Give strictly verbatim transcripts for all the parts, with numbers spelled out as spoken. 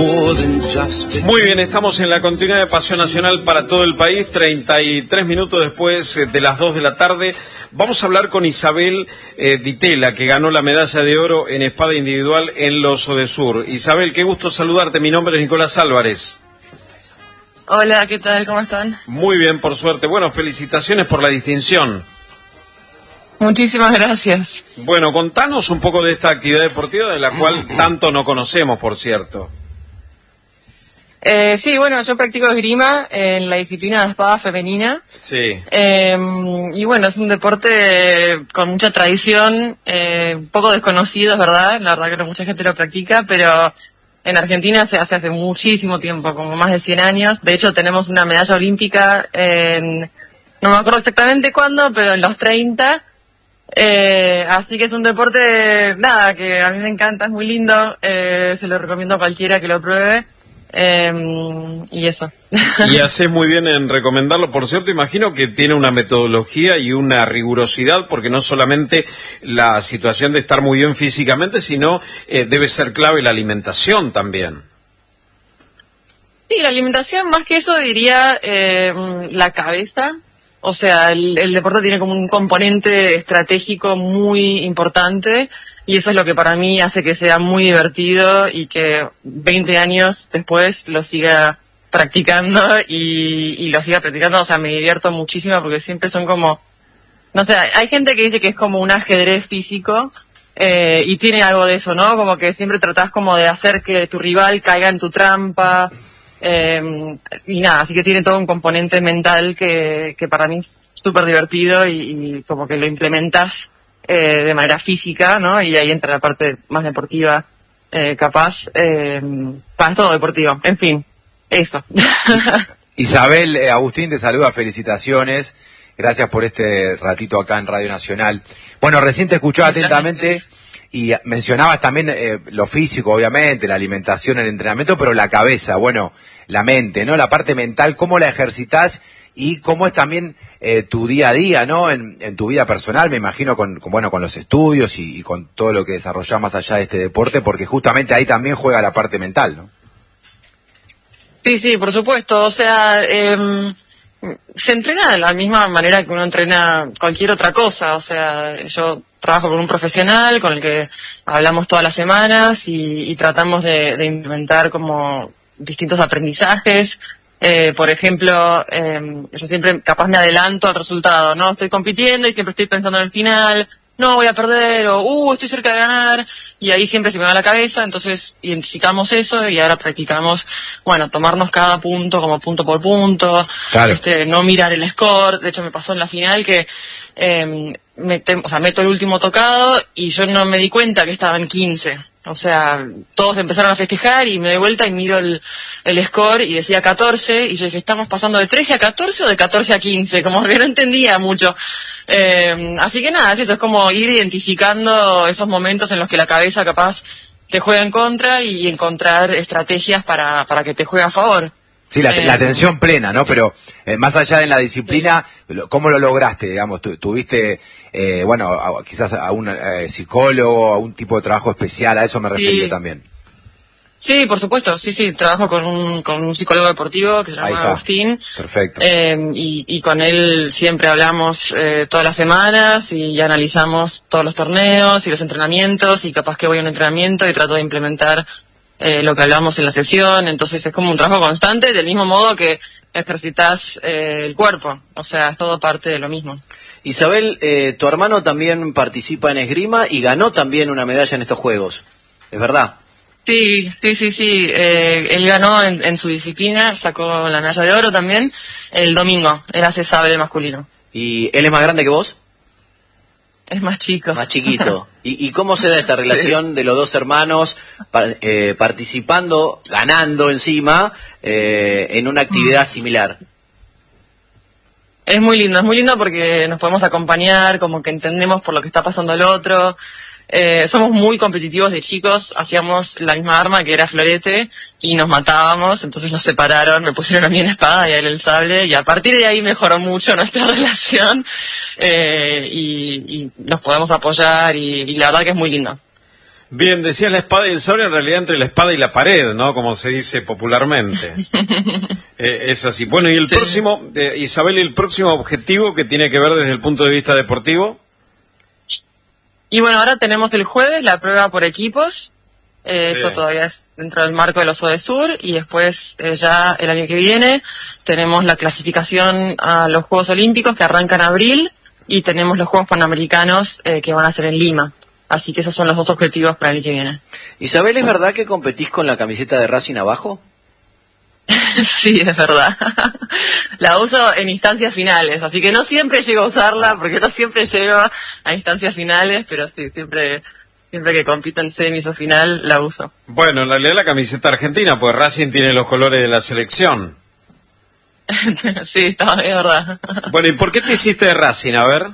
Muy bien, estamos en la continuidad de Pasión Nacional para todo el país, treinta y tres minutos después de las dos de la tarde. Vamos a hablar con Isabel eh, Ditela, que ganó la medalla de oro en espada individual en los Odesur. Isabel, qué gusto saludarte, mi nombre es Nicolás Álvarez. Hola, ¿qué tal? ¿Cómo están? Muy bien, por suerte. Bueno, felicitaciones por la distinción. Muchísimas gracias. Bueno, contanos un poco de esta actividad deportiva de la cual tanto no conocemos, por cierto. Eh, sí, bueno, yo practico esgrima en la disciplina de espada femenina. Sí. Eh, y bueno, es un deporte con mucha tradición, eh, un poco desconocido, es verdad, la verdad que no mucha gente lo practica, pero en Argentina se hace hace muchísimo tiempo, como más de cien años. De hecho, tenemos una medalla olímpica en, no me acuerdo exactamente cuándo, pero en los treinta. Eh, así que es un deporte, nada, que a mí me encanta, es muy lindo, eh, se lo recomiendo a cualquiera que lo pruebe, eh, y eso. Y haces muy bien en recomendarlo, por cierto, imagino que tiene una metodología y una rigurosidad, porque no solamente la situación de estar muy bien físicamente, sino eh, debe ser clave la alimentación también. Sí, la alimentación, más que eso diría eh, la cabeza. O sea, el, el deporte tiene como un componente estratégico muy importante y eso es lo que para mí hace que sea muy divertido y que veinte años después lo siga practicando y, y lo siga practicando. O sea, me divierto muchísimo porque siempre son como, no sé, hay gente que dice que es como un ajedrez físico eh, y tiene algo de eso, ¿no? Como que siempre tratás como de hacer que tu rival caiga en tu trampa. Eh, y nada, así que tiene todo un componente mental que, que para mí es súper divertido y, y como que lo implementas eh, de manera física, ¿no? Y ahí entra la parte más deportiva, eh, capaz, eh, para todo deportivo, en fin, eso. Isabel, eh, Agustín te saluda, felicitaciones, gracias por este ratito acá en Radio Nacional. Bueno, recién te escuchaba atentamente y mencionabas también eh, lo físico, obviamente, la alimentación, el entrenamiento, pero la cabeza, bueno, la mente, ¿no? La parte mental, ¿cómo la ejercitás y cómo es también eh, tu día a día, ¿no? En, en tu vida personal, me imagino, con, con bueno, con los estudios y, y con todo lo que desarrollás más allá de este deporte, porque justamente ahí también juega la parte mental, ¿no? Sí, sí, por supuesto, o sea, eh, se entrena de la misma manera que uno entrena cualquier otra cosa, o sea, yo trabajo con un profesional con el que hablamos todas las semanas y, y tratamos de, de implementar como distintos aprendizajes. Eh, por ejemplo, eh, yo siempre capaz me adelanto al resultado, ¿no? Estoy compitiendo y siempre estoy pensando en el final, no, voy a perder, o, uh, estoy cerca de ganar, y ahí siempre se me va la cabeza, entonces identificamos eso y ahora practicamos, bueno, tomarnos cada punto como punto por punto, claro. este, no mirar el score. De hecho me pasó en la final que eh, mete, o sea, meto el último tocado y yo no me di cuenta que estaban quince. O sea, todos empezaron a festejar y me doy vuelta y miro el, el score y decía catorce y yo dije, ¿estamos pasando de trece a catorce o de catorce a quince? Como que no entendía mucho. Eh, así que nada, es eso, es como ir identificando esos momentos en los que la cabeza capaz te juega en contra y encontrar estrategias para, para que te juegue a favor. Sí, la, eh, la atención plena, ¿no? Pero eh, más allá de la disciplina, sí. ¿Cómo lo lograste, digamos? Tu, ¿Tuviste, eh, bueno, a, quizás a un eh, psicólogo, a un tipo de trabajo especial? A eso me refería sí. también. Sí, por supuesto, sí, sí, trabajo con un, con un psicólogo deportivo que se llama Agustín. Perfecto. Eh, y, y con él siempre hablamos eh, todas las semanas y analizamos todos los torneos y los entrenamientos y capaz que voy a un entrenamiento y trato de implementar eh, lo que hablamos en la sesión. Entonces es como un trabajo constante, del mismo modo que ejercitas eh, el cuerpo, o sea, es todo parte de lo mismo. Isabel, eh, tu hermano también participa en esgrima y ganó también una medalla en estos Juegos, ¿es verdad? Sí, sí, sí, sí. Eh, él ganó en, en su disciplina, sacó la medalla de oro también el domingo. Él hace sable masculino. ¿Y él es más grande que vos? Es más chico. Más chiquito. ¿Y, y cómo se da esa relación de los dos hermanos par, eh, participando, ganando encima, eh, en una actividad similar? Es muy lindo, es muy lindo porque nos podemos acompañar, como que entendemos por lo que está pasando el otro. Eh, somos muy competitivos de chicos, hacíamos la misma arma que era florete y nos matábamos, entonces nos separaron, me pusieron a mí en espada y a él el sable y a partir de ahí mejoró mucho nuestra relación eh, y, y nos podemos apoyar y, y la verdad que es muy lindo. Bien, decías la espada y el sable, en realidad entre la espada y la pared, ¿no? Como se dice popularmente. eh, es así. Bueno, y el sí. próximo, eh, Isabel, el próximo objetivo que tiene que ver desde el punto de vista deportivo. Y bueno, ahora tenemos el jueves la prueba por equipos. Eh, sí. Eso todavía es dentro del marco del OSODESUR, y después eh, ya el año que viene tenemos la clasificación a los Juegos Olímpicos que arrancan en abril, y tenemos los Juegos Panamericanos eh, que van a ser en Lima. Así que esos son los dos objetivos para el año que viene. Isabel, ¿es verdad que competís con la camiseta de Racing abajo? Sí, es verdad. La uso en instancias finales, así que no siempre llego a usarla, porque no siempre llego a instancias finales, pero sí, siempre... Siempre que compito en semis o final, la uso. Bueno, en realidad la camiseta argentina, pues Racing tiene los colores de la selección. Sí, no, es verdad. Bueno, ¿y por qué te hiciste de Racing? A ver.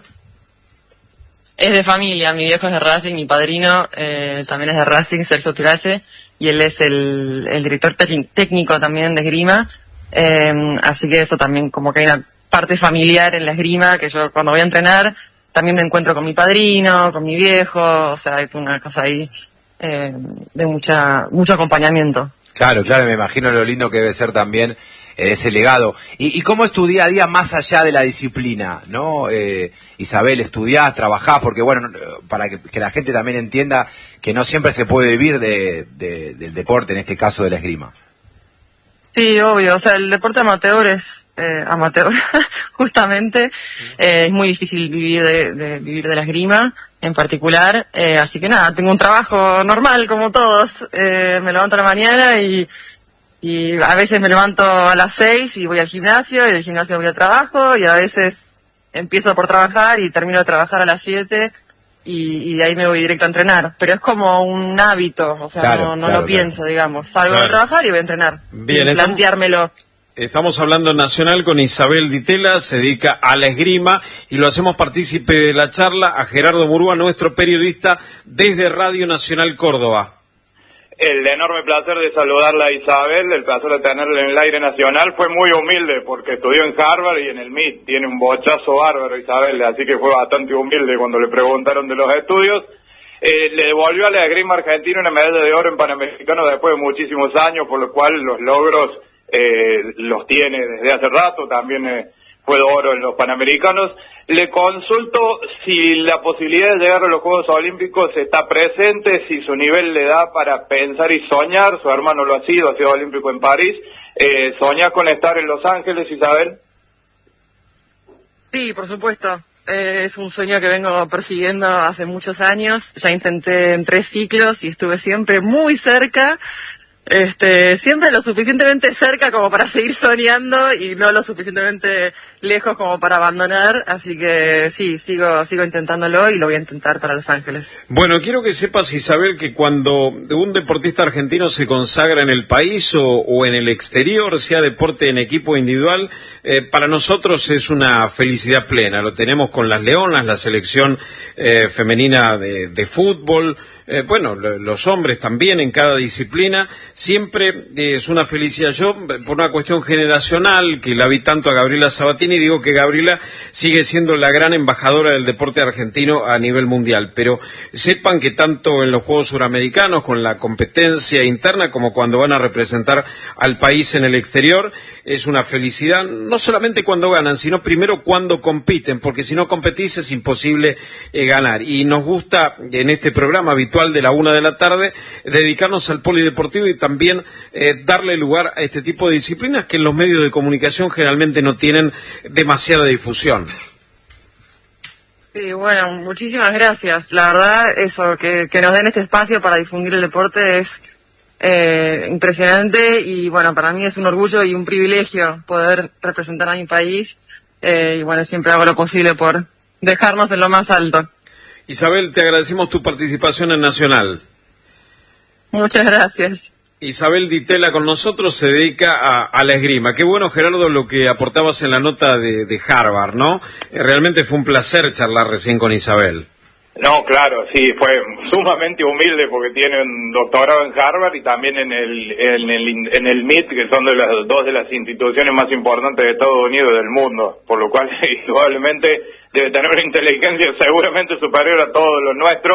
Es de familia, mi viejo es de Racing, mi padrino eh, también es de Racing, Sergio Turase, y él es el, el director técnico también de esgrima. Eh, así que eso también, como que hay una parte familiar en la esgrima, que yo cuando voy a entrenar... También me encuentro con mi padrino, con mi viejo, o sea, hay una cosa ahí eh, de mucha mucho acompañamiento. Claro, claro, me imagino lo lindo que debe ser también eh, ese legado. ¿Y, ¿Y cómo es tu día a día más allá de la disciplina, no? Eh, Isabel, ¿estudiás, trabajás? Porque bueno, para que, que la gente también entienda que no siempre se puede vivir de, de, del deporte, en este caso de la esgrima. Sí, obvio, o sea, el deporte amateur es eh, amateur, justamente, eh, es muy difícil vivir de, de vivir de la esgrima en particular, eh, así que nada, tengo un trabajo normal como todos, eh, me levanto a la mañana y, y a veces me levanto a las seis y voy al gimnasio, y del gimnasio voy al trabajo, y a veces empiezo por trabajar y termino de trabajar a las siete, y, y de ahí me voy directo a entrenar, pero es como un hábito, o sea, claro, no, no claro, lo pienso, claro. digamos, salgo claro. de trabajar y voy a entrenar, bien, sin planteármelo. Estamos hablando en Nacional con Isabel Ditela, se dedica a la esgrima, y lo hacemos partícipe de la charla a Gerardo Murúa, nuestro periodista desde Radio Nacional Córdoba. El enorme placer de saludarla a Isabel, el placer de tenerla en el aire nacional. Fue muy humilde porque estudió en Harvard y en el M I T, tiene un bochazo bárbaro Isabel, así que fue bastante humilde cuando le preguntaron de los estudios. Eh, le devolvió a la esgrima argentina una medalla de oro en Panamericanos después de muchísimos años, por lo cual los logros eh, los tiene desde hace rato, también eh, fue de oro en los Panamericanos. Le consulto si la posibilidad de llegar a los Juegos Olímpicos está presente, si su nivel le da para pensar y soñar. Su hermano lo ha sido, ha sido olímpico en París. Eh, ¿Soñás con estar en Los Ángeles, Isabel? Sí, por supuesto. Eh, es un sueño que vengo persiguiendo hace muchos años. Ya intenté en tres ciclos y estuve siempre muy cerca. Este, siempre lo suficientemente cerca como para seguir soñando y no lo suficientemente lejos como para abandonar, así que sí, sigo sigo intentándolo y lo voy a intentar para Los Ángeles. Bueno, quiero que sepas, Isabel, que cuando un deportista argentino se consagra en el país o, o en el exterior, sea deporte en equipo o individual, eh, para nosotros es una felicidad plena. Lo tenemos con las Leonas, la selección eh, femenina de, de fútbol, eh, bueno, los hombres también en cada disciplina. Siempre es una felicidad. Yo, por una cuestión generacional, que la vi tanto a Gabriela Sabatini, digo que Gabriela sigue siendo la gran embajadora del deporte argentino a nivel mundial. Pero sepan que tanto en los Juegos Suramericanos, con la competencia interna, como cuando van a representar al país en el exterior, es una felicidad, no solamente cuando ganan, sino primero cuando compiten, porque si no competís es imposible eh, ganar. Y nos gusta, en este programa habitual de la una de la tarde, dedicarnos al polideportivo y también eh, darle lugar a este tipo de disciplinas que en los medios de comunicación generalmente no tienen demasiada difusión. Sí, bueno, muchísimas gracias. La verdad, eso, que, que nos den este espacio para difundir el deporte es eh, impresionante y bueno, para mí es un orgullo y un privilegio poder representar a mi país eh, y bueno, siempre hago lo posible por dejarnos en lo más alto. Isabel, te agradecemos tu participación en Nacional. Muchas gracias. Isabel Ditela con nosotros, se dedica a, a la esgrima. Qué bueno, Gerardo, lo que aportabas en la nota de, de Harvard, ¿no? Eh, realmente fue un placer charlar recién con Isabel. No, claro, sí, fue sumamente humilde porque tiene un doctorado en Harvard y también en el en el, en el M I T, que son de las dos de las instituciones más importantes de Estados Unidos y del mundo, por lo cual probablemente debe tener una inteligencia seguramente superior a todo lo nuestro.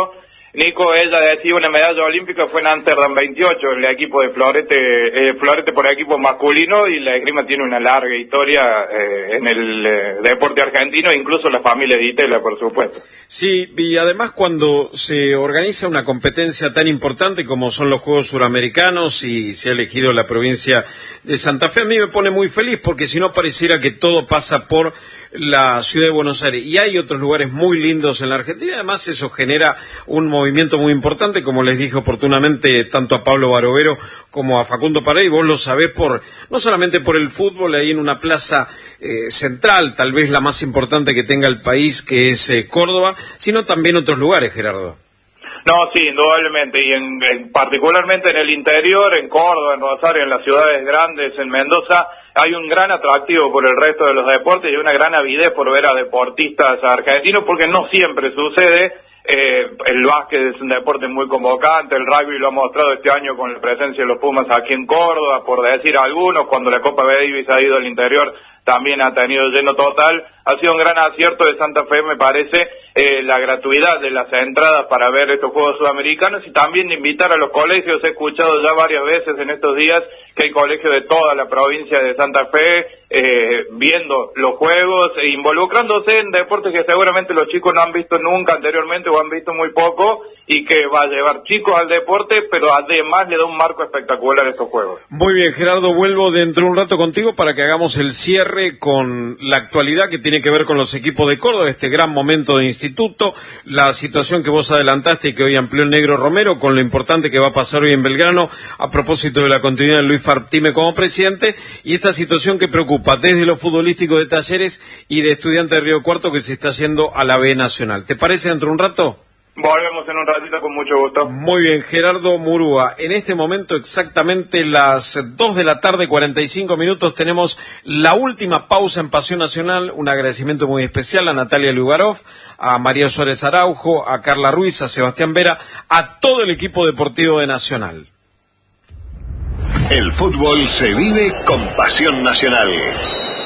Nico, ella decía una medalla olímpica fue en Amsterdam veintiocho, el equipo de Florete, eh, Florete por equipo masculino, y la esgrima tiene una larga historia eh, en el eh, deporte argentino, incluso la familia de Itela, por supuesto. Sí, y además cuando se organiza una competencia tan importante como son los Juegos Suramericanos y se ha elegido la provincia de Santa Fe, a mí me pone muy feliz porque si no pareciera que todo pasa por la ciudad de Buenos Aires, y hay otros lugares muy lindos en la Argentina. Además eso genera un movimiento muy importante, como les dije oportunamente tanto a Pablo Barovero como a Facundo Paredes, y vos lo sabés por, no solamente por el fútbol, ahí en una plaza eh, central, tal vez la más importante que tenga el país, que es eh, Córdoba, sino también otros lugares, Gerardo. No, sí, indudablemente, y en, en, particularmente en el interior, en Córdoba, en Rosario, en las ciudades grandes, en Mendoza, hay un gran atractivo por el resto de los deportes y una gran avidez por ver a deportistas argentinos, porque no siempre sucede. Eh, el básquet es un deporte muy convocante, el rugby lo ha mostrado este año con la presencia de los Pumas aquí en Córdoba, por decir algunos, cuando la Copa Davis ha ido al interior también ha tenido lleno total. Ha sido un gran acierto de Santa Fe, me parece, eh, la gratuidad de las entradas para ver estos Juegos Sudamericanos, y también invitar a los colegios. He escuchado ya varias veces en estos días que hay colegios de toda la provincia de Santa Fe eh, viendo los Juegos e involucrándose en deportes que seguramente los chicos no han visto nunca anteriormente o han visto muy poco, y que va a llevar chicos al deporte, pero además le da un marco espectacular a estos Juegos. Muy bien, Gerardo, vuelvo dentro de un rato contigo para que hagamos el cierre con la actualidad que tiene que ver con los equipos de Córdoba, este gran momento de instituto, la situación que vos adelantaste y que hoy amplió el Negro Romero, con lo importante que va a pasar hoy en Belgrano a propósito de la continuidad de Luis Fartime como presidente, y esta situación que preocupa desde lo futbolístico de Talleres y de Estudiantes de Río Cuarto, que se está yendo a la B Nacional. ¿Te parece dentro de un rato? Volvemos en un ratito con mucho gusto. Muy bien, Gerardo Murúa. En este momento, exactamente las dos de la tarde, cuarenta y cinco minutos, tenemos la última pausa en Pasión Nacional. Un agradecimiento muy especial a Natalia Lugarov, a María Suárez Araujo, a Carla Ruiz, a Sebastián Vera, a todo el equipo deportivo de Nacional. El fútbol se vive con Pasión Nacional.